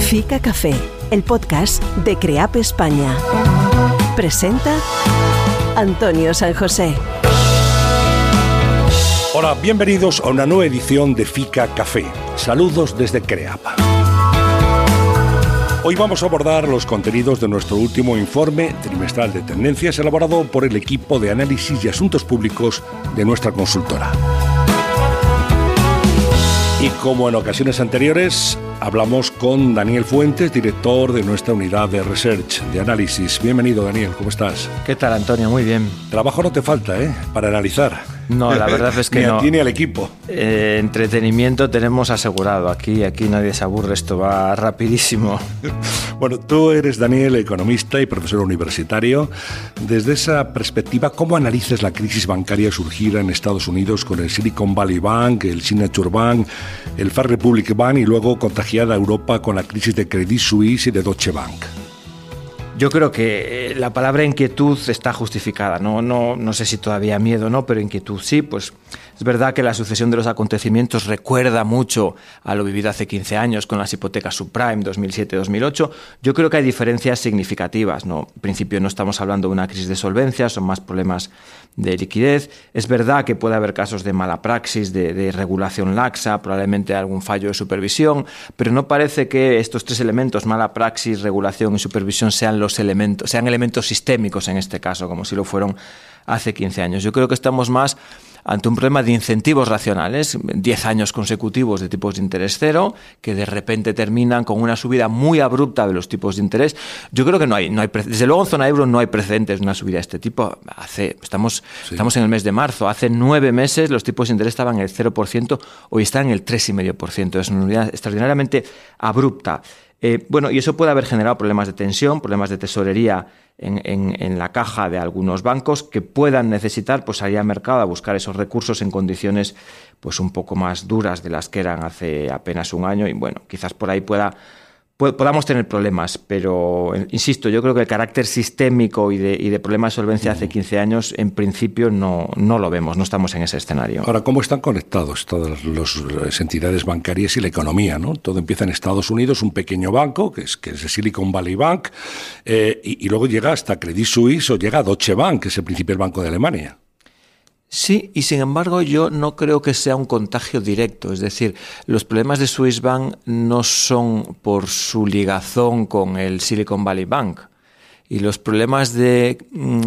Fica Café, el podcast de CREAP España. Presenta Antonio San José. Hola, bienvenidos a una nueva edición de Fica Café. Saludos desde CREAP. Hoy vamos a abordar los contenidos de nuestro último informe trimestral de tendencias elaborado por el equipo de análisis y asuntos públicos de nuestra consultora. Y como en ocasiones anteriores, hablamos con Daniel Fuentes, director de nuestra unidad de research, de análisis. Bienvenido, Daniel, ¿cómo estás? ¿Qué tal, Antonio? Muy bien. Trabajo no te falta, para analizar. No, la verdad es que ni no. Ni a ti ni al equipo. Entretenimiento tenemos asegurado. Aquí nadie se aburre, esto va rapidísimo. Bueno, tú eres, Daniel, economista y profesor universitario. Desde esa perspectiva, ¿cómo analizas la crisis bancaria surgida en Estados Unidos con el Silicon Valley Bank, el Signature Bank, el First Republic Bank y luego contagiada a Europa con la crisis de Credit Suisse y de Deutsche Bank? Yo creo que la palabra inquietud está justificada. No sé si todavía miedo o no, pero inquietud sí. Pues es verdad que la sucesión de los acontecimientos recuerda mucho a lo vivido hace 15 años con las hipotecas subprime 2007-2008. Yo creo que hay diferencias significativas, ¿no? En principio no estamos hablando de una crisis de solvencia, son más problemas de liquidez. Es verdad que puede haber casos de mala praxis, de regulación laxa, probablemente algún fallo de supervisión, pero no parece que estos tres elementos, mala praxis, regulación y supervisión, sean elementos sistémicos en este caso, como si lo fueron hace 15 años. Yo creo que estamos más ante un problema de incentivos racionales, 10 años consecutivos de tipos de interés cero, que de repente terminan con una subida muy abrupta de los tipos de interés. Yo creo que no hay desde luego en zona euro no hay precedentes de una subida de este tipo. Estamos en el mes de marzo, hace 9 meses los tipos de interés estaban en el 0%, hoy están en el 3,5%. Es una subida extraordinariamente abrupta. Y eso puede haber generado problemas de tensión, problemas de tesorería en la caja de algunos bancos que puedan necesitar salir al mercado a buscar esos recursos en condiciones un poco más duras de las que eran hace apenas un año y quizás por ahí podamos tener problemas, pero insisto, yo creo que el carácter sistémico y de problemas de solvencia hace 15 años en principio no lo vemos, no estamos en ese escenario. Ahora, ¿cómo están conectados todas las entidades bancarias y la economía, ¿no? Todo empieza en Estados Unidos, un pequeño banco, que es el Silicon Valley Bank, y luego llega hasta Credit Suisse o llega a Deutsche Bank, que es el principal banco de Alemania. Sí, y sin embargo yo no creo que sea un contagio directo, es decir, los problemas de Swiss Bank no son por su ligazón con el Silicon Valley Bank y los problemas de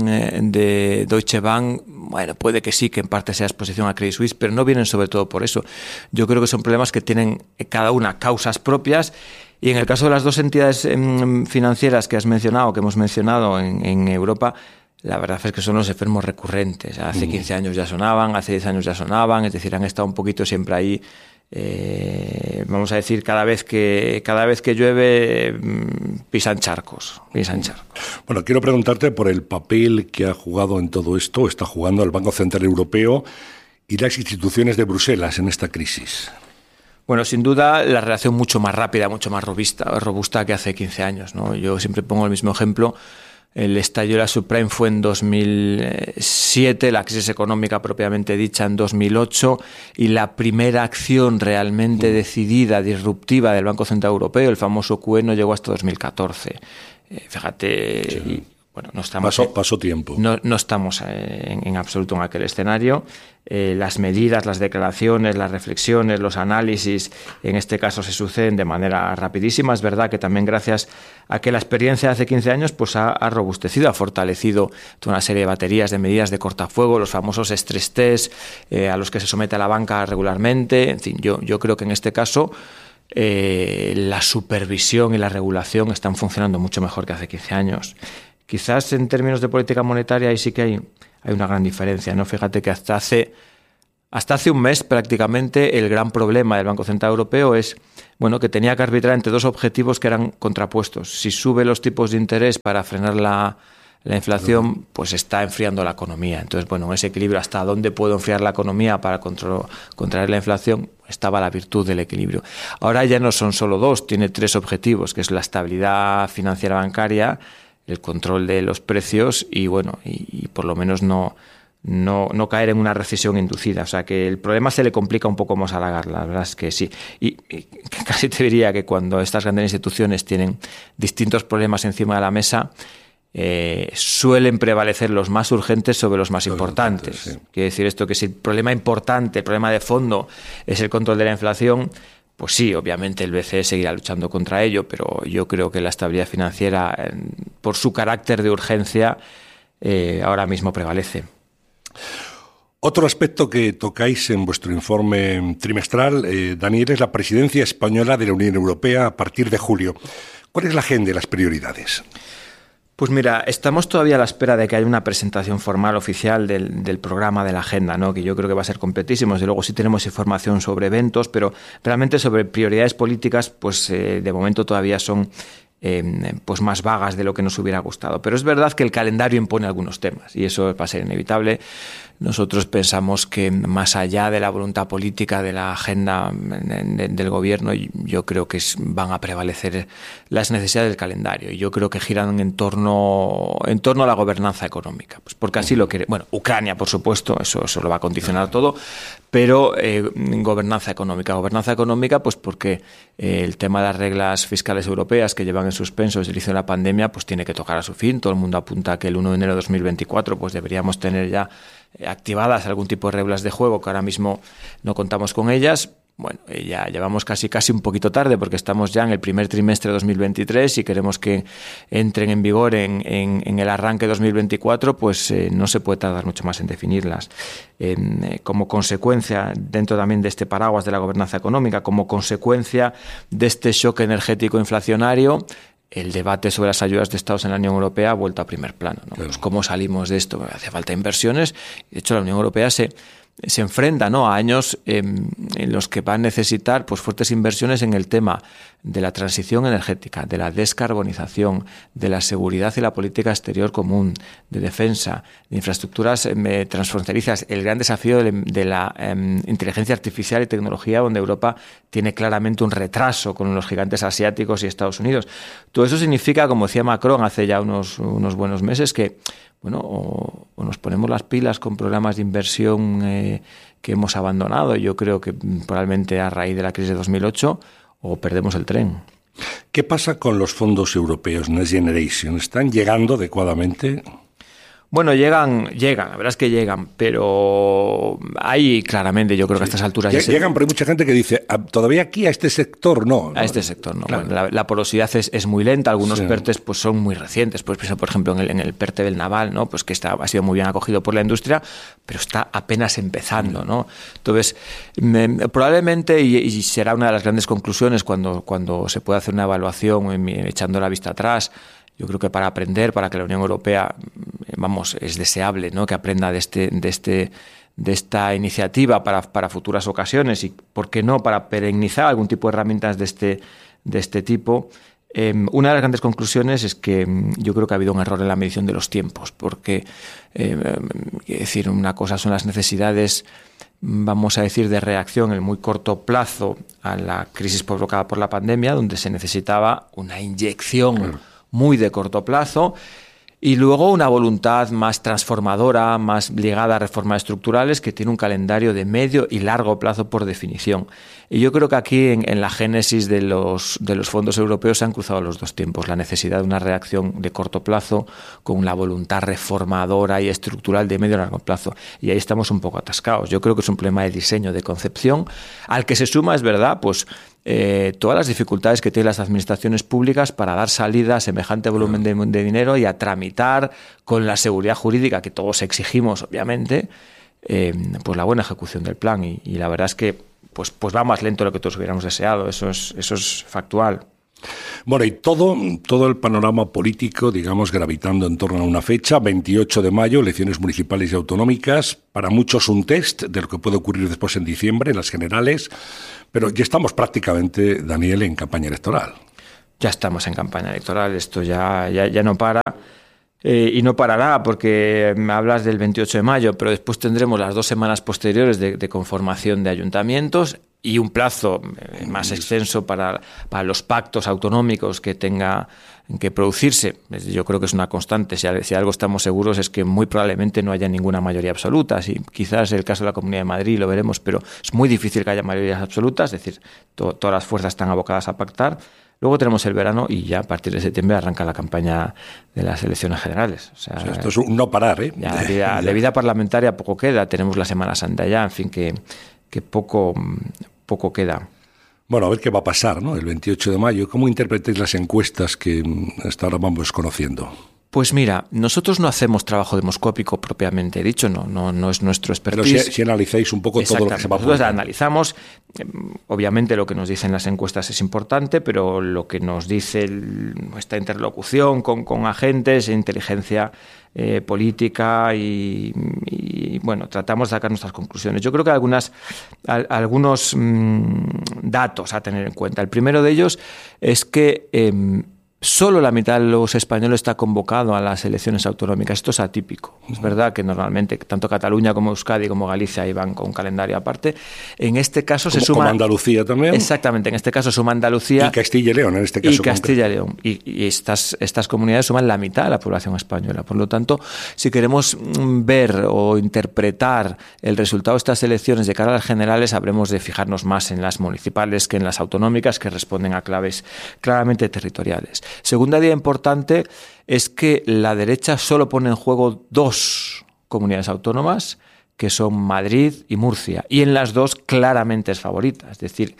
Deutsche Bank, puede que sí, que en parte sea exposición a Credit Suisse, pero no vienen sobre todo por eso. Yo creo que son problemas que tienen cada una causas propias. Y en el caso de las dos entidades financieras que hemos mencionado en Europa, la verdad es que son los enfermos recurrentes. Hace 15 años ya sonaban, hace 10 años ya sonaban, es decir, han estado un poquito siempre ahí. Vamos a decir, cada vez que llueve pisan charcos. Bueno, quiero preguntarte por el papel que ha jugado en todo esto, está jugando el Banco Central Europeo y las instituciones de Bruselas en esta crisis. Bueno, sin duda la relación mucho más rápida, mucho más robusta que hace 15 años, ¿no? Yo siempre pongo el mismo ejemplo. El estallido de la subprime fue en 2007, la crisis económica propiamente dicha en 2008 y la primera acción realmente decidida, disruptiva del Banco Central Europeo, el famoso QE, no llegó hasta 2014. Fíjate, sí. No estamos pasó tiempo. No estamos en absoluto en aquel escenario. Las medidas, las declaraciones, las reflexiones, los análisis, en este caso se suceden de manera rapidísima. Es verdad que también gracias a que la experiencia de hace 15 años ha robustecido, ha fortalecido toda una serie de baterías de medidas de cortafuego, los famosos stress test a los que se somete a la banca regularmente. En fin, yo creo que en este caso la supervisión y la regulación están funcionando mucho mejor que hace 15 años. Quizás en términos de política monetaria ahí sí que hay una gran diferencia, ¿no? Fíjate que hasta hace un mes prácticamente el gran problema del Banco Central Europeo es que tenía que arbitrar entre dos objetivos que eran contrapuestos. Si sube los tipos de interés para frenar la inflación, pues está enfriando la economía. Entonces, en ese equilibrio, ¿hasta dónde puedo enfriar la economía para contraer la inflación? Estaba la virtud del equilibrio. Ahora ya no son solo dos, tiene tres objetivos, que es la estabilidad financiera bancaria, el control de los precios y por lo menos no no caer en una recesión inducida. O sea, que el problema se le complica un poco más a Lagarde, la verdad es que sí. Y casi te diría que cuando estas grandes instituciones tienen distintos problemas encima de la mesa, suelen prevalecer los más urgentes sobre los más importantes. Sí. Quiere decir esto, que si el problema importante, el problema de fondo es el control de la inflación, pues sí, obviamente el BCE seguirá luchando contra ello, pero yo creo que la estabilidad financiera, por su carácter de urgencia, ahora mismo prevalece. Otro aspecto que tocáis en vuestro informe trimestral, Daniel, es la presidencia española de la Unión Europea a partir de julio. ¿Cuál es la agenda y las prioridades? Pues mira, estamos todavía a la espera de que haya una presentación formal oficial del programa de la agenda, ¿no? Que yo creo que va a ser completísimo. Desde luego sí tenemos información sobre eventos, pero realmente sobre prioridades políticas, pues de momento todavía son pues más vagas de lo que nos hubiera gustado. Pero es verdad que el calendario impone algunos temas y eso va a ser inevitable. Nosotros pensamos que más allá de la voluntad política de la agenda del gobierno, yo creo que van a prevalecer las necesidades del calendario. Y yo creo que giran en torno a la gobernanza económica. Pues porque así lo quiere. Bueno, Ucrania, por supuesto, eso lo va a condicionar todo, pero gobernanza económica. Gobernanza económica, pues porque el tema de las reglas fiscales europeas que llevan en suspenso desde el inicio de la pandemia, pues tiene que tocar a su fin. Todo el mundo apunta a que el 1 de enero de 2024 pues deberíamos tener ya activadas algún tipo de reglas de juego, que ahora mismo no contamos con ellas. Bueno, ya llevamos casi un poquito tarde porque estamos ya en el primer trimestre de 2023 y queremos que entren en vigor en el arranque de 2024, pues no se puede tardar mucho más en definirlas. Como consecuencia, dentro también de este paraguas de la gobernanza económica, como consecuencia de este shock energético inflacionario, el debate sobre las ayudas de Estados en la Unión Europea ha vuelto a primer plano, ¿no? Claro. Pues ¿cómo salimos de esto? Hace falta inversiones. De hecho, la Unión Europea se enfrenta, ¿no?, a años en los que va a necesitar pues fuertes inversiones en el tema de la transición energética, de la descarbonización, de la seguridad y la política exterior común, de defensa, de infraestructuras transfronterizas. El gran desafío de la inteligencia artificial y tecnología, donde Europa tiene claramente un retraso con los gigantes asiáticos y Estados Unidos. Todo eso significa, como decía Macron hace ya unos buenos meses, que bueno, o nos ponemos las pilas con programas de inversión que hemos abandonado, yo creo que probablemente a raíz de la crisis de 2008, o perdemos el tren. ¿Qué pasa con los fondos europeos Next Generation? ¿Están llegando adecuadamente? Bueno, llegan, la verdad es que llegan, pero hay claramente, yo creo que a estas alturas... Llegan, pero hay mucha gente que dice, todavía aquí a este sector no. A este sector no. Claro. Bueno, la porosidad es muy lenta, algunos PERTEs pues son muy recientes, pues por ejemplo en el PERTE del naval, ¿no? Pues que ha sido muy bien acogido por la industria, pero está apenas empezando, ¿no? Entonces, probablemente, y será una de las grandes conclusiones cuando se pueda hacer una evaluación echando la vista atrás, yo creo que para aprender, para que la Unión Europea, es deseable, ¿no?, que aprenda de esta iniciativa para futuras ocasiones y, ¿por qué no?, para perennizar algún tipo de herramientas de este tipo. Una de las grandes conclusiones es que yo creo que ha habido un error en la medición de los tiempos, porque, decir, una cosa son las necesidades, vamos a decir, de reacción en muy corto plazo a la crisis provocada por la pandemia, donde se necesitaba una inyección muy de corto plazo, y luego una voluntad más transformadora, más ligada a reformas estructurales, que tiene un calendario de medio y largo plazo por definición. Y yo creo que aquí en la génesis de los fondos europeos se han cruzado los dos tiempos, la necesidad de una reacción de corto plazo con la voluntad reformadora y estructural de medio y largo plazo. Y ahí estamos un poco atascados. Yo creo que es un problema de diseño, de concepción, al que se suma, es verdad, pues todas las dificultades que tienen las administraciones públicas para dar salida a semejante volumen de dinero y a tramitar con la seguridad jurídica que todos exigimos, obviamente, pues la buena ejecución del plan. Y la verdad es que pues va más lento de lo que todos hubiéramos deseado. Eso es factual. Bueno, y todo el panorama político, digamos, gravitando en torno a una fecha, 28 de mayo, elecciones municipales y autonómicas, para muchos un test de lo que puede ocurrir después en diciembre, en las generales, pero ya estamos prácticamente, Daniel, en campaña electoral. Ya estamos en campaña electoral, esto ya no para. Y no parará, porque hablas del 28 de mayo, pero después tendremos las 2 semanas posteriores de conformación de ayuntamientos. y un plazo más extenso para los pactos autonómicos que tenga que producirse. Yo creo que es una constante. Si algo estamos seguros es que muy probablemente no haya ninguna mayoría absoluta. Sí, quizás el caso de la Comunidad de Madrid lo veremos, pero es muy difícil que haya mayorías absolutas, es decir, todas las fuerzas están abocadas a pactar. Luego tenemos el verano y ya a partir de septiembre arranca la campaña de las elecciones generales. O sea, esto es un no parar, ¿eh? Ya de vida parlamentaria poco queda. Tenemos la Semana Santa ya, en fin, que poco queda. Bueno, a ver qué va a pasar, ¿no? El 28 de mayo. ¿Cómo interpretáis las encuestas que hasta ahora vamos conociendo? Pues mira, nosotros no hacemos trabajo demoscópico propiamente dicho, no es nuestro expertise. Pero si analizáis un poco todo lo que se va a nosotros analizamos, obviamente lo que nos dicen las encuestas es importante, pero lo que nos dice esta interlocución con agentes, inteligencia política y bueno, tratamos de sacar nuestras conclusiones. Yo creo que algunos datos a tener en cuenta. El primero de ellos es que solo la mitad de los españoles está convocado a las elecciones autonómicas. Esto es atípico. Es verdad que normalmente tanto Cataluña como Euskadi como Galicia iban con un calendario aparte. En este caso se suma... Como Andalucía también. Exactamente. En este caso suma Andalucía... Y Castilla y León, en este caso. Y Castilla y León. Y estas comunidades suman la mitad de la población española. Por lo tanto, si queremos ver o interpretar el resultado de estas elecciones de cara a las generales, habremos de fijarnos más en las municipales que en las autonómicas, que responden a claves claramente territoriales. Segunda idea importante es que la derecha solo pone en juego 2 comunidades autónomas, que son Madrid y Murcia, y en las dos claramente es favorita. Es decir,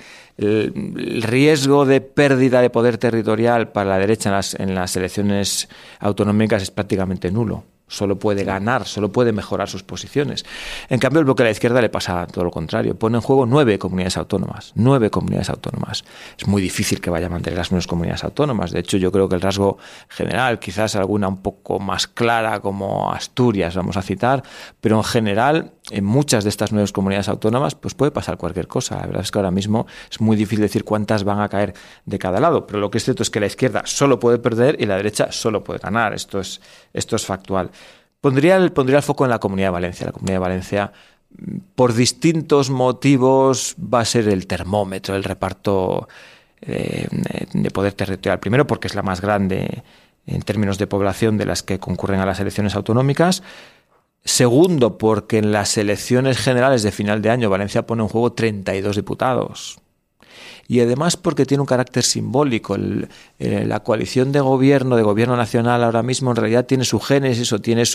el riesgo de pérdida de poder territorial para la derecha en las elecciones autonómicas es prácticamente nulo. Solo puede ganar, solo puede mejorar sus posiciones. En cambio, el bloque de la izquierda le pasa todo lo contrario. Pone en juego 9 comunidades autónomas. 9 comunidades autónomas. Es muy difícil que vaya a mantener las 9 comunidades autónomas. De hecho, yo creo que el rasgo general, quizás alguna un poco más clara como Asturias, vamos a citar, pero en general, en muchas de estas 9 comunidades autónomas, pues puede pasar cualquier cosa. La verdad es que ahora mismo es muy difícil decir cuántas van a caer de cada lado. Pero lo que es cierto es que la izquierda solo puede perder y la derecha solo puede ganar. Esto es factual. Pondría el foco en la Comunidad de Valencia. La Comunidad de Valencia, por distintos motivos, va a ser el termómetro, el reparto de poder territorial. Primero, porque es la más grande en términos de población de las que concurren a las elecciones autonómicas. Segundo, porque en las elecciones generales de final de año Valencia pone en juego 32 diputados. Y además porque tiene un carácter simbólico. La coalición de gobierno nacional ahora mismo en realidad tiene su génesis o tiene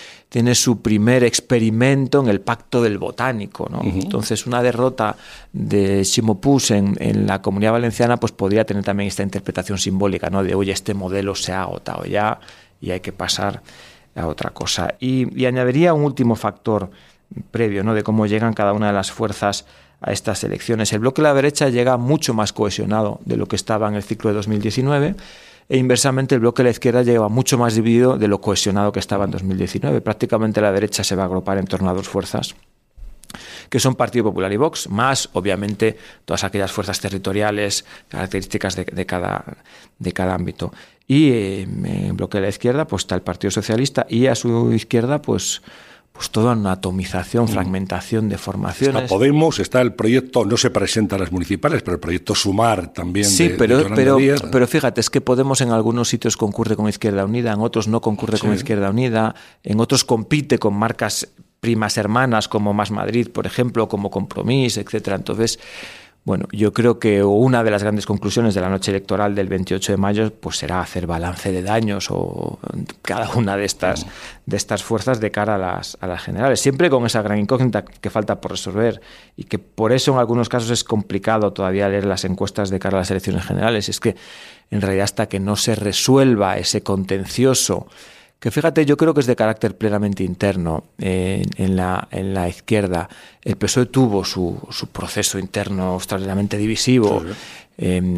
su primer experimento en el Pacto del Botánico, ¿no? Uh-huh. Entonces una derrota de Ximo Puig en la Comunidad Valenciana pues podría tener también esta interpretación simbólica, ¿no? De oye, este modelo se ha agotado ya y hay que pasar a otra cosa. Y añadiría un último factor previo, ¿no? De cómo llegan cada una de las fuerzas a estas elecciones. El bloque de la derecha llega mucho más cohesionado de lo que estaba en el ciclo de 2019 e inversamente el bloque de la izquierda llega mucho más dividido de lo cohesionado que estaba en 2019. Prácticamente la derecha se va a agrupar en torno a 2 fuerzas, que son Partido Popular y Vox, más obviamente todas aquellas fuerzas territoriales, características de cada ámbito. Y en el bloque de la izquierda pues está el Partido Socialista y a su izquierda pues toda una atomización, fragmentación de formaciones. Está Podemos, está el proyecto, no se presenta a las municipales, pero el proyecto Sumar también. Sí, pero fíjate, es que Podemos en algunos sitios concurre con Izquierda Unida, en otros no concurre con Izquierda Unida, en otros compite con marcas primas hermanas como Más Madrid, por ejemplo, como Compromís, etcétera. Entonces, bueno, yo creo que una de las grandes conclusiones de la noche electoral del 28 de mayo pues será hacer balance de daños o cada una de estas fuerzas de cara a las generales, siempre con esa gran incógnita que falta por resolver y que por eso en algunos casos es complicado todavía leer las encuestas de cara a las elecciones generales. Es que en realidad hasta que no se resuelva ese contencioso, que fíjate, yo creo que es de carácter plenamente interno en la izquierda. El PSOE tuvo su proceso interno extraordinariamente divisivo en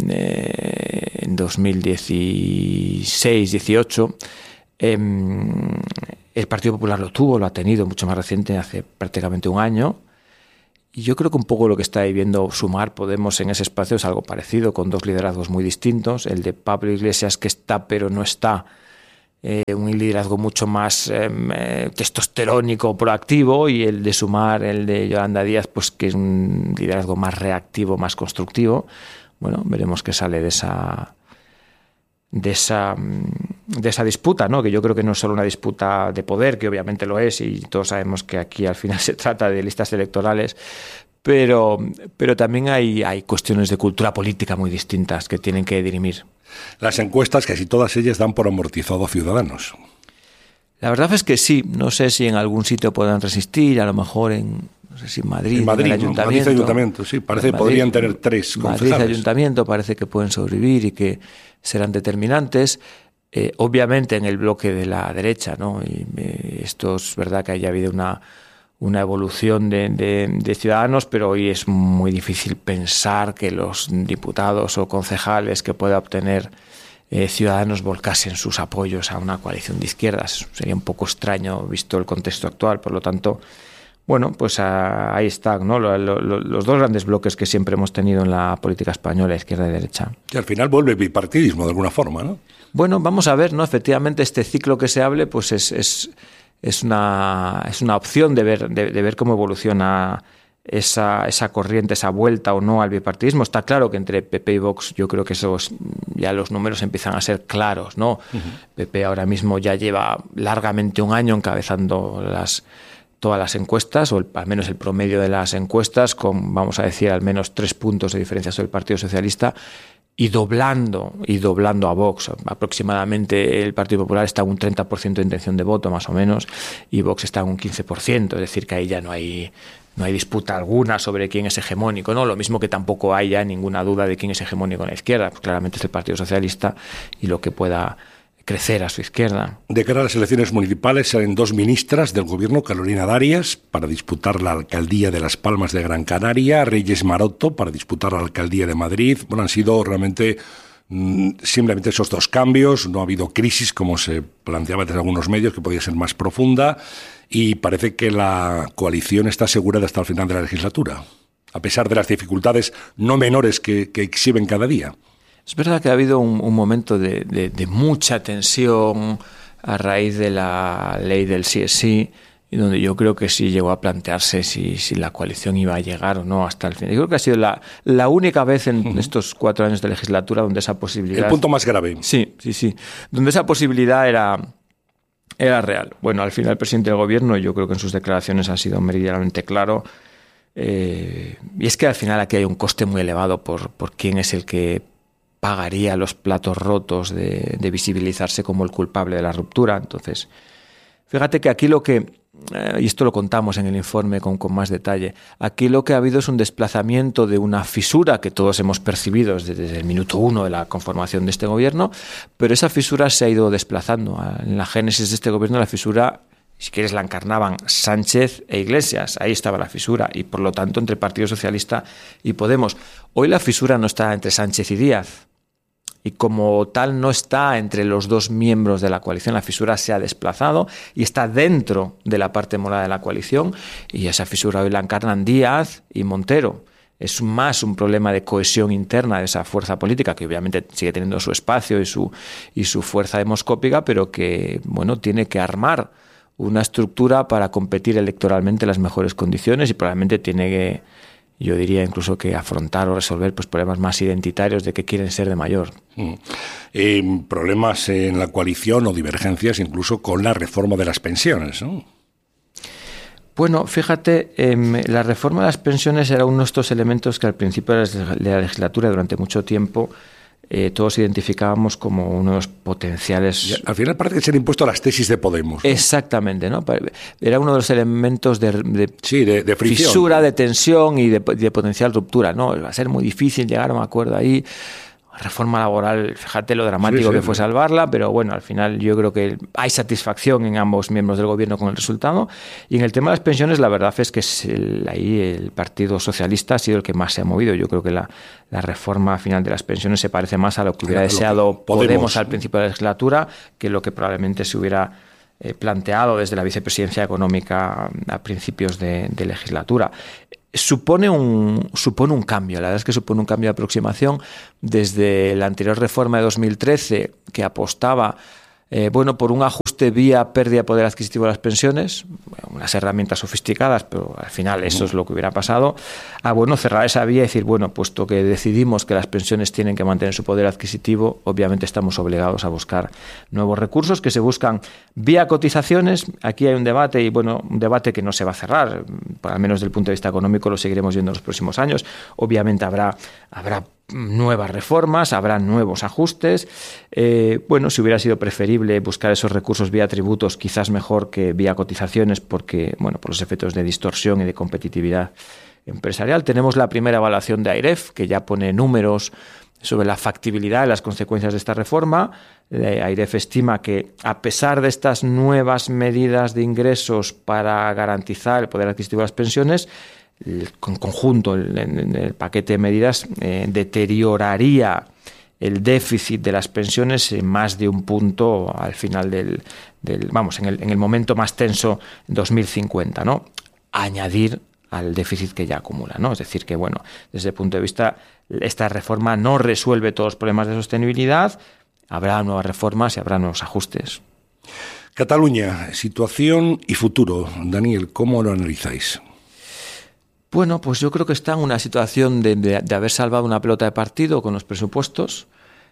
2016-18. El Partido Popular lo ha tenido mucho más reciente, hace prácticamente un año. Y yo creo que un poco lo que está viviendo Sumar Podemos en ese espacio es algo parecido, con 2 liderazgos muy distintos. El de Pablo Iglesias, que está pero no está, un liderazgo mucho más testosterónico, proactivo, y el de Sumar, el de Yolanda Díaz, pues que es un liderazgo más reactivo, más constructivo. Bueno, veremos qué sale de esa disputa, ¿no? Que yo creo que no es solo una disputa de poder, que obviamente lo es, y todos sabemos que aquí al final se trata de listas electorales, pero también hay cuestiones de cultura política muy distintas que tienen que dirimir. Las encuestas, casi todas ellas, dan por amortizado a Ciudadanos. La verdad es que sí. No sé si en algún sitio puedan resistir, a lo mejor no sé si en Madrid, en el Ayuntamiento. Madrid Ayuntamiento, sí, parece que podrían tener 3 concejales. Madrid Ayuntamiento parece que pueden sobrevivir y que serán determinantes. Obviamente en el bloque de la derecha, ¿no? Y esto es verdad que haya habido una evolución de Ciudadanos, pero hoy es muy difícil pensar que los diputados o concejales que pueda obtener Ciudadanos volcasen sus apoyos a una coalición de izquierdas. Sería un poco extraño visto el contexto actual. Por lo tanto, bueno, pues ahí están, ¿no? Los dos grandes bloques que siempre hemos tenido en la política española, izquierda y derecha. Y al final vuelve el bipartidismo de alguna forma, ¿no? Bueno, vamos a ver, ¿no? Efectivamente, este ciclo que se hable, pues es una opción de ver cómo evoluciona esa corriente, esa vuelta o no al bipartidismo. Está claro que entre PP y Vox yo creo que ya los números empiezan a ser claros, ¿no? PP ahora mismo ya lleva largamente un año encabezando todas las encuestas, o al menos el promedio de las encuestas, con, vamos a decir, al menos 3 puntos de diferencia sobre el Partido Socialista, y doblando a Vox. Aproximadamente el Partido Popular está en un 30% de intención de voto, más o menos, y Vox está en un 15%, es decir, que ahí ya no hay disputa alguna sobre quién es hegemónico, ¿no? Lo mismo que tampoco hay ya ninguna duda de quién es hegemónico en la izquierda. Pues claramente es el Partido Socialista y lo que pueda crecer a su izquierda. De cara a las elecciones municipales salen 2 ministras del gobierno, Carolina Darias para disputar la alcaldía de Las Palmas de Gran Canaria, Reyes Maroto para disputar la alcaldía de Madrid. Bueno, han sido realmente simplemente esos 2 cambios. No ha habido crisis como se planteaba desde algunos medios, que podía ser más profunda, y parece que la coalición está asegurada hasta el final de la legislatura, a pesar de las dificultades no menores que exhiben cada día. Es verdad que ha habido un momento de mucha tensión a raíz de la ley del sí es sí, y donde yo creo que sí llegó a plantearse si la coalición iba a llegar o no hasta el fin. Yo creo que ha sido la única vez en estos 4 años de legislatura donde esa posibilidad... El punto más grave. Sí. Donde esa posibilidad era real. Bueno, al final el presidente del gobierno, yo creo que en sus declaraciones ha sido meridianamente claro. Y es que al final aquí hay un coste muy elevado por quién es el que pagaría los platos rotos de visibilizarse como el culpable de la ruptura. Entonces, fíjate que aquí y esto lo contamos en el informe con más detalle, aquí lo que ha habido es un desplazamiento de una fisura que todos hemos percibido desde el minuto 1 de la conformación de este gobierno, pero esa fisura se ha ido desplazando. En la génesis de este gobierno la fisura, si quieres, la encarnaban Sánchez e Iglesias. Ahí estaba la fisura, y por lo tanto entre Partido Socialista y Podemos. Hoy la fisura no está entre Sánchez y Díaz, y como tal no está entre los 2 miembros de la coalición. La fisura se ha desplazado y está dentro de la parte morada de la coalición, y esa fisura hoy la encarnan Díaz y Montero. Es más un problema de cohesión interna de esa fuerza política, que obviamente sigue teniendo su espacio y su fuerza demoscópica, pero que, bueno, tiene que armar una estructura para competir electoralmente en las mejores condiciones, y probablemente tiene que, yo diría incluso, que afrontar o resolver pues problemas más identitarios de que quieren ser de mayor. Problemas en la coalición o divergencias incluso con la reforma de las pensiones, ¿no? Bueno, fíjate, la reforma de las pensiones era uno de estos elementos que al principio de la legislatura, durante mucho tiempo, todos identificábamos como uno de los potenciales... Y al final parece que se han impuesto las tesis de Podemos, ¿no? Exactamente, ¿no? Era uno de los elementos de fricción, fisura, de tensión y de potencial ruptura, ¿no? Va a ser muy difícil llegar a un acuerdo ahí. Reforma laboral, fíjate lo dramático que fue salvarla, pero bueno, al final yo creo que hay satisfacción en ambos miembros del gobierno con el resultado. Y en el tema de las pensiones, la verdad es que ahí el Partido Socialista ha sido el que más se ha movido. Yo creo que la reforma final de las pensiones se parece más a lo que hubiera deseado Podemos al principio de la legislatura, que lo que probablemente se hubiera planteado desde la vicepresidencia económica a principios de legislatura. Supone un cambio, la verdad es que supone un cambio de aproximación desde la anterior reforma de 2013, que apostaba por un ajuste vía pérdida de poder adquisitivo de las pensiones, unas herramientas sofisticadas, pero al final eso es lo que hubiera pasado, cerrar esa vía y decir, puesto que decidimos que las pensiones tienen que mantener su poder adquisitivo, obviamente estamos obligados a buscar nuevos recursos que se buscan vía cotizaciones. Aquí hay un debate, y un debate que no se va a cerrar, al menos desde el punto de vista económico lo seguiremos viendo en los próximos años. Obviamente habrá nuevas reformas, habrá nuevos ajustes. Si hubiera sido preferible buscar esos recursos vía tributos, quizás mejor que vía cotizaciones, porque, por los efectos de distorsión y de competitividad empresarial. Tenemos la primera evaluación de AIREF, que ya pone números sobre la factibilidad y las consecuencias de esta reforma. AIREF estima que, a pesar de estas nuevas medidas de ingresos para garantizar el poder adquisitivo de las pensiones, el conjunto, el paquete de medidas deterioraría el déficit de las pensiones en más de un punto al final en el momento más tenso, 2050, ¿no? Añadir al déficit que ya acumula, ¿no? Es decir que, desde el punto de vista, esta reforma no resuelve todos los problemas de sostenibilidad. Habrá nuevas reformas y habrá nuevos ajustes. Cataluña, situación y futuro. Daniel, ¿cómo lo analizáis? Pues yo creo que está en una situación de haber salvado una pelota de partido con los presupuestos.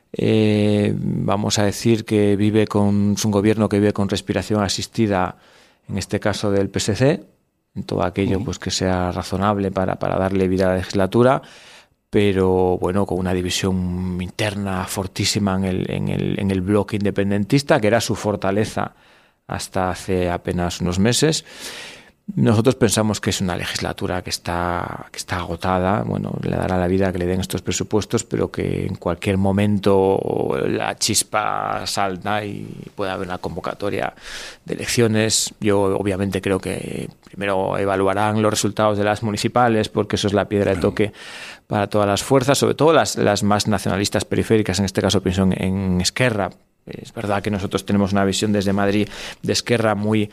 Vamos a decir que es un gobierno que vive con respiración asistida, en este caso del PSC, en todo aquello que sea razonable para darle vida a la legislatura, pero con una división interna fortísima en el bloque independentista, que era su fortaleza hasta hace apenas unos meses. Nosotros pensamos que es una legislatura que está agotada. Le dará la vida que le den estos presupuestos, pero que en cualquier momento la chispa salta y puede haber una convocatoria de elecciones. Yo obviamente creo que primero evaluarán los resultados de las municipales, porque eso es la piedra de toque para todas las fuerzas, sobre todo las más nacionalistas periféricas. En este caso pienso en Esquerra. Es verdad que nosotros tenemos una visión desde Madrid de Esquerra muy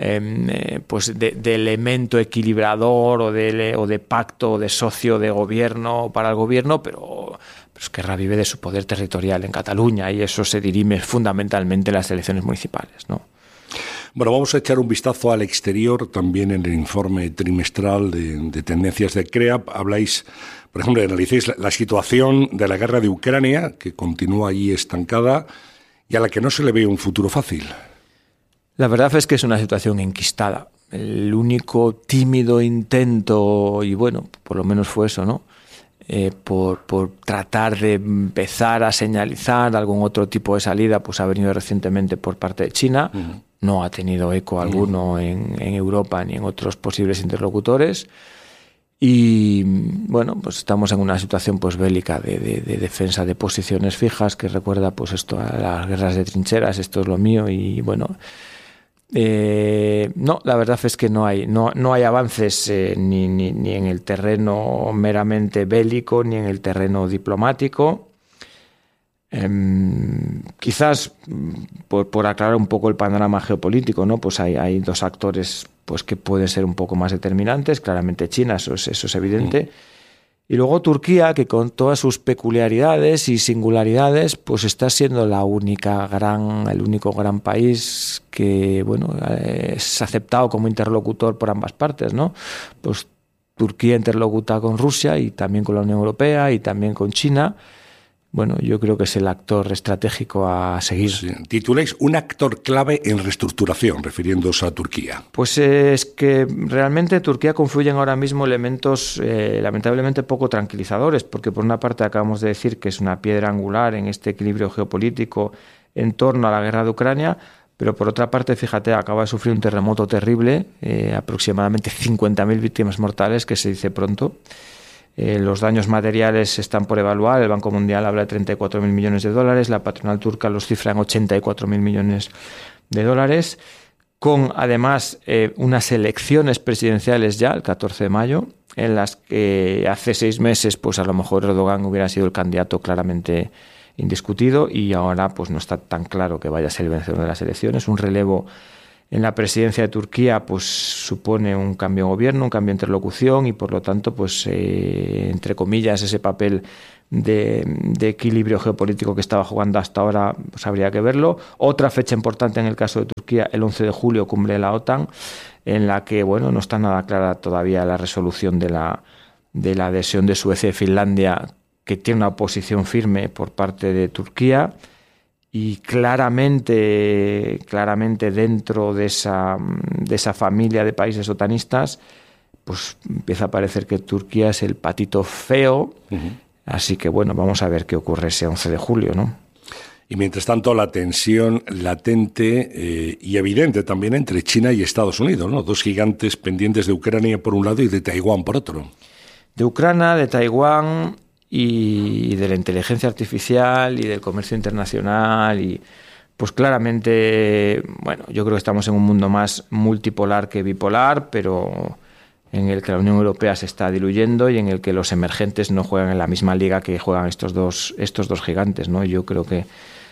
de elemento equilibrador o de pacto, de socio de gobierno para el gobierno, pero Esquerra vive de su poder territorial en Cataluña, y eso se dirime fundamentalmente en las elecciones municipales, ¿no? Vamos a echar un vistazo al exterior. También en el informe trimestral de tendencias de CREAP habláis, por ejemplo, analicéis la situación de la guerra de Ucrania, que continúa allí estancada y a la que no se le ve un futuro fácil. La verdad es que es una situación enquistada. El único tímido intento, y por lo menos fue eso, ¿no? Por tratar de empezar a señalizar algún otro tipo de salida, ha venido recientemente por parte de China. No ha tenido eco alguno en Europa ni en otros posibles interlocutores. Y estamos en una situación bélica de defensa de posiciones fijas, que recuerda esto a las guerras de trincheras. Esto es lo mío. Y no, la verdad es que no hay avances ni en el terreno meramente bélico ni en el terreno diplomático. Quizás por aclarar un poco el panorama geopolítico, ¿no? Hay dos actores que pueden ser un poco más determinantes. Claramente China, eso es evidente. Y luego Turquía, que con todas sus peculiaridades y singularidades, está siendo el único gran país que es aceptado como interlocutor por ambas partes, ¿no? Turquía interlocuta con Rusia y también con la Unión Europea y también con China. Yo creo que es el actor estratégico a seguir. Sí. Tituláis un actor clave en reestructuración, refiriéndose a Turquía. Es que realmente Turquía confluyen ahora mismo elementos lamentablemente poco tranquilizadores, porque por una parte acabamos de decir que es una piedra angular en este equilibrio geopolítico en torno a la guerra de Ucrania, pero por otra parte, fíjate, acaba de sufrir un terremoto terrible, aproximadamente 50.000 víctimas mortales, que se dice pronto. Los daños materiales están por evaluar. El Banco Mundial habla de 34.000 millones de dólares. La patronal turca los cifra en 84.000 millones de dólares. Con, además, unas elecciones presidenciales ya, el 14 de mayo, en las que hace 6 meses, a lo mejor Erdogan hubiera sido el candidato claramente indiscutido, y ahora no está tan claro que vaya a ser el vencedor de las elecciones. Un relevo la presidencia de Turquía, pues supone un cambio de gobierno, un cambio de interlocución y por lo tanto, pues entre comillas, ese papel de equilibrio geopolítico que estaba jugando hasta ahora, pues habría que verlo. Otra fecha importante en el caso de Turquía, el 11 de julio, cumbre de la OTAN, en la que, bueno, no está nada clara todavía la resolución de la adhesión de Suecia y Finlandia, que tiene una oposición firme por parte de Turquía. Y claramente dentro de esa familia de países otanistas, pues empieza a parecer que Turquía es el patito feo. Uh-huh. Así que bueno, vamos a ver qué ocurre ese 11 de julio, ¿no? Y mientras tanto, la tensión latente y evidente también entre China y Estados Unidos, ¿no? Dos gigantes pendientes de Ucrania por un lado y de Taiwán por otro. De Ucrania, de Taiwán y de la inteligencia artificial y del comercio internacional y pues claramente, bueno, yo creo que estamos en un mundo más multipolar que bipolar, pero en el que la Unión Europea se está diluyendo y en el que los emergentes no juegan en la misma liga que juegan estos dos gigantes, ¿no? Yo creo que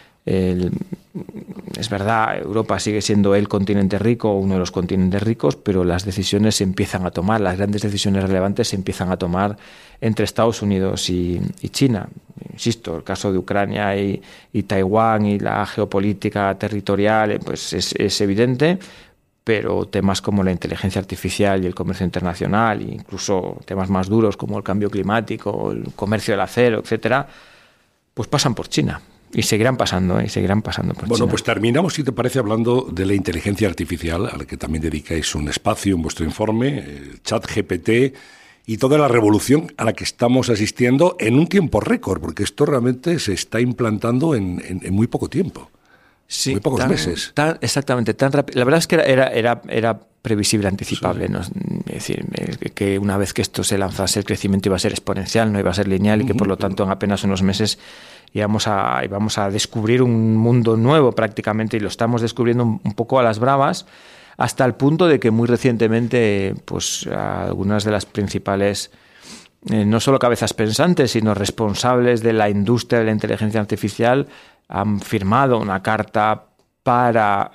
es verdad, Europa sigue siendo el continente rico, uno de los continentes ricos, pero las decisiones se empiezan a tomar, las grandes decisiones relevantes se empiezan a tomar entre Estados Unidos y China. Insisto, el caso de Ucrania y Taiwán y la geopolítica territorial pues es evidente, pero temas como la inteligencia artificial y el comercio internacional, e incluso temas más duros como el cambio climático, el comercio del acero, etcétera, pues pasan por China. Y seguirán pasando por China. Bueno, pues terminamos, si te parece, hablando de la inteligencia artificial, a la que también dedicáis un espacio en vuestro informe, el ChatGPT, y toda la revolución a la que estamos asistiendo en un tiempo récord, porque esto realmente se está implantando en muy poco tiempo. Sí, muy pocos meses. Exactamente, tan rápido. La verdad es que era previsible, anticipable. Sí. ¿No? Es decir, que una vez que esto se lanzase, el crecimiento iba a ser exponencial, no iba a ser lineal, y que por lo tanto en apenas unos meses íbamos a descubrir un mundo nuevo prácticamente, y lo estamos descubriendo un poco a las bravas, hasta el punto de que muy recientemente pues algunas de las principales no solo cabezas pensantes, sino responsables de la industria de la inteligencia artificial han firmado una carta para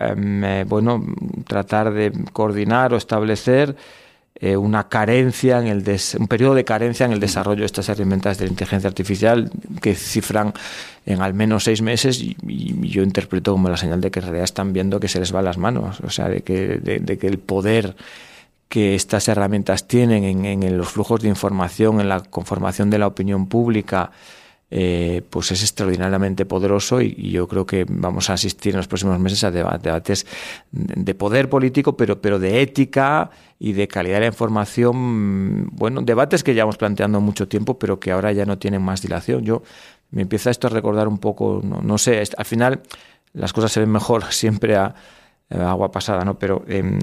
tratar de coordinar o establecer una carencia un periodo de carencia en el desarrollo de estas herramientas de la inteligencia artificial que cifran en al menos 6 meses y yo interpreto como la señal de que en realidad están viendo que se les va las manos, o sea, de que el poder que estas herramientas tienen en los flujos de información, en la conformación de la opinión pública, pues es extraordinariamente poderoso y yo creo que vamos a asistir en los próximos meses a debates de poder político, pero de ética y de calidad de la información, bueno, debates que llevamos planteando mucho tiempo, pero que ahora ya no tienen más dilación. Me empieza esto a recordar un poco, no sé, al final las cosas se ven mejor siempre a agua pasada, ¿no? Pero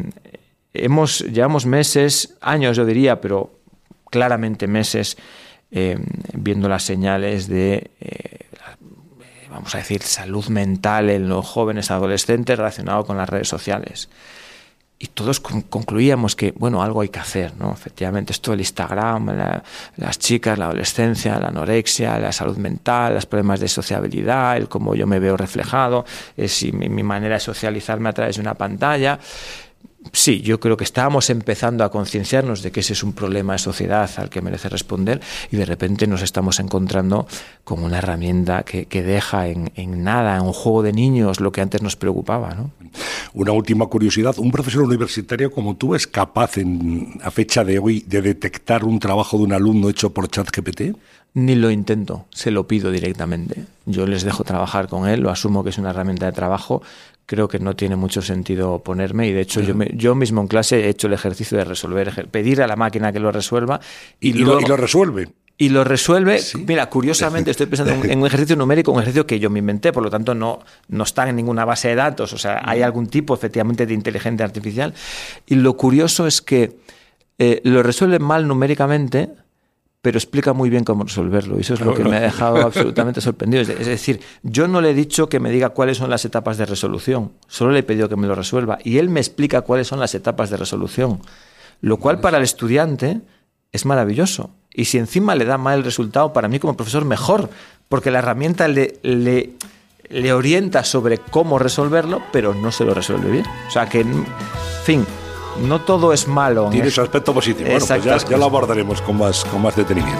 llevamos meses, años yo diría, pero claramente meses, viendo las señales de, vamos a decir, salud mental en los jóvenes adolescentes relacionado con las redes sociales. Y todos concluíamos que, bueno, algo hay que hacer, ¿no? Efectivamente, esto del Instagram, las chicas, la adolescencia, la anorexia, la salud mental, los problemas de sociabilidad, el cómo yo me veo reflejado, mi manera de socializarme a través de una pantalla. Sí, yo creo que estábamos empezando a concienciarnos de que ese es un problema de sociedad al que merece responder y de repente nos estamos encontrando con una herramienta que deja en nada, en un juego de niños, lo que antes nos preocupaba, ¿no? Una última curiosidad, ¿un profesor universitario como tú es capaz a fecha de hoy de detectar un trabajo de un alumno hecho por ChatGPT? Ni lo intento, se lo pido directamente. Yo les dejo trabajar con él, lo asumo que es una herramienta de trabajo. Creo que no tiene mucho sentido oponerme y de hecho yo mismo en clase he hecho el ejercicio de pedir a la máquina que lo resuelva y lo resuelve. Y lo resuelve. Sí. Mira, curiosamente estoy pensando en un ejercicio numérico, un ejercicio que yo me inventé, por lo tanto no está en ninguna base de datos, o sea, hay algún tipo efectivamente de inteligencia artificial y lo curioso es que lo resuelve mal numéricamente, pero explica muy bien cómo resolverlo. Y eso es lo que me ha dejado absolutamente sorprendido. Es decir, yo no le he dicho que me diga cuáles son las etapas de resolución, solo le he pedido que me lo resuelva. Y él me explica cuáles son las etapas de resolución, lo cual para el estudiante es maravilloso. Y si encima le da mal el resultado, para mí como profesor mejor, porque la herramienta le le orienta sobre cómo resolverlo, pero no se lo resuelve bien. O sea que, en fin, no todo es malo. Tiene su aspecto positivo. Bueno, pues ya lo abordaremos con más detenimiento.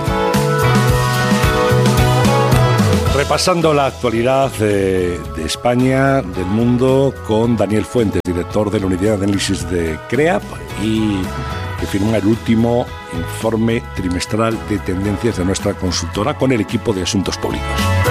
Repasando la actualidad de España, del mundo, con Daniel Fuentes, director de la Unidad de Análisis de CREAP y que firma el último informe trimestral de tendencias de nuestra consultora con el equipo de Asuntos Públicos.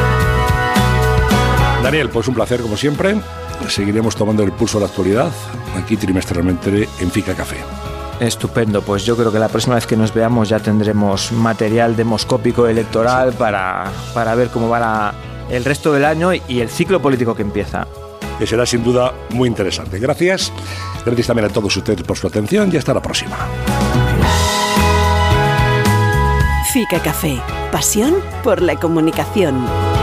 Daniel, pues un placer como siempre. Seguiremos tomando el pulso de la actualidad aquí trimestralmente en FICA Café. Estupendo, pues yo creo que la próxima vez que nos veamos ya tendremos material demoscópico electoral para ver cómo va el resto del año y el ciclo político que empieza. Que será sin duda muy interesante. Gracias. Gracias también a todos ustedes por su atención y hasta la próxima. FICA Café, pasión por la comunicación.